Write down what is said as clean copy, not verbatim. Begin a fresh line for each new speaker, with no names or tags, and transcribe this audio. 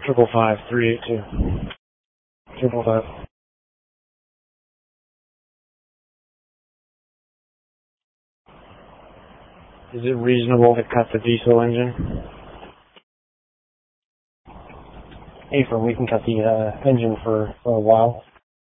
555-382. 555. Is it reasonable to cut the diesel engine?
April, we can cut the engine for a while.